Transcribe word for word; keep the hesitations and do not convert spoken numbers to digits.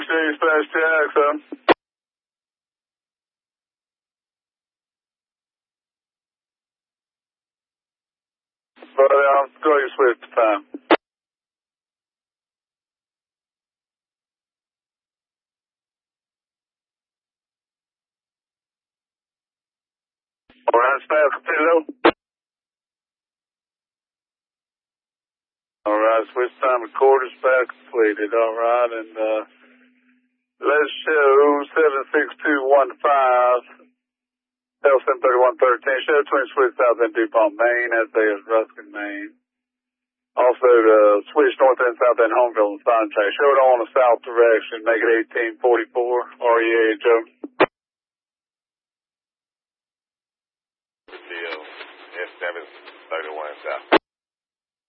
slash Jackson. But I'm going to switch the time. Alright, Smash Capillo. Alright, switch time recorded, back completed. Alright, and uh, let's show seven six two one five, L seven thirty-one thirteen, show Twin Switch South End DuPont, Maine, S A is Ruskin, Maine. Also, the switch north end, south end, Homeville and Sign Check. Show it on the south direction, make it eighteen forty-four, R E A, Joe.